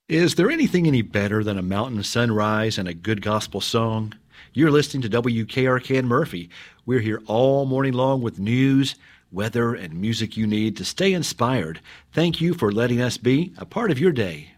Is there anything any better than a mountain sunrise and a good gospel song? You're listening to WKRK Murphy. We're here all morning long with news, weather, and music you need to stay inspired. Thank you for letting us be a part of your day.